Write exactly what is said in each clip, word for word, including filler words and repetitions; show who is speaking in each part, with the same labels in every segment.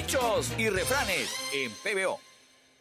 Speaker 1: Dichos y refranes en P B O.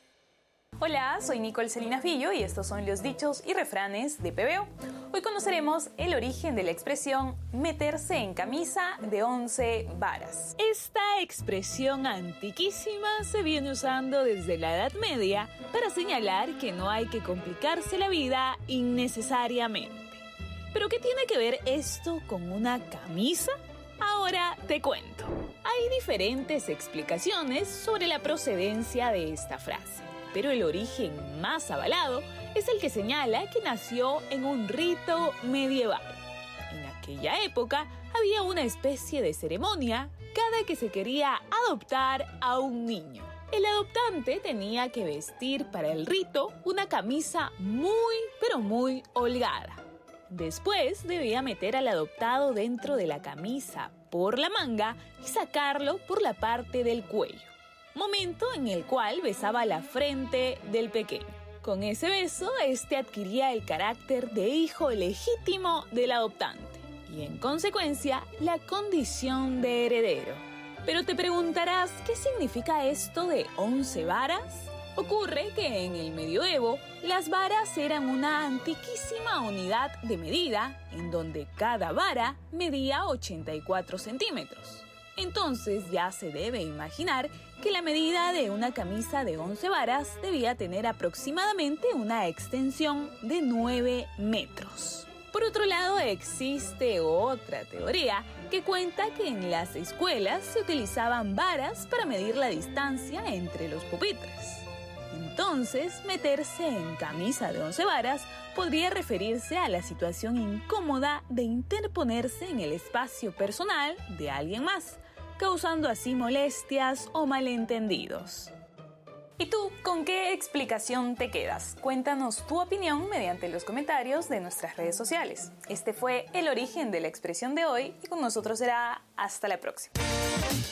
Speaker 2: Hola, soy Nicole Salinas Villo y estos son los dichos y refranes de P B O. Hoy conoceremos el origen de la expresión meterse en camisa de once varas.
Speaker 3: Esta expresión antiquísima se viene usando desde la Edad Media para señalar que no hay que complicarse la vida innecesariamente. ¿Pero qué tiene que ver esto con una camisa? Ahora te cuento. Hay diferentes explicaciones sobre la procedencia de esta frase, pero el origen más avalado es el que señala que nació en un rito medieval. En aquella época había una especie de ceremonia cada que se quería adoptar a un niño. El adoptante tenía que vestir para el rito una camisa muy, pero muy holgada. Después debía meter al adoptado dentro de la camisa por la manga y sacarlo por la parte del cuello, momento en el cual besaba la frente del pequeño. Con ese beso, este adquiría el carácter de hijo legítimo del adoptante y, en consecuencia, la condición de heredero. Pero te preguntarás, ¿qué significa esto de once varas? Ocurre que en el medioevo, las varas eran una antiquísima unidad de medida en donde cada vara medía ochenta y cuatro centímetros. Entonces ya se debe imaginar que la medida de una camisa de once varas debía tener aproximadamente una extensión de nueve metros. Por otro lado, existe otra teoría que cuenta que en las escuelas se utilizaban varas para medir la distancia entre los pupitres. Entonces, meterse en camisa de once varas podría referirse a la situación incómoda de interponerse en el espacio personal de alguien más, causando así molestias o malentendidos.
Speaker 2: ¿Y tú, con qué explicación te quedas? Cuéntanos tu opinión mediante los comentarios de nuestras redes sociales. Este fue el origen de la expresión de hoy y con nosotros será hasta la próxima.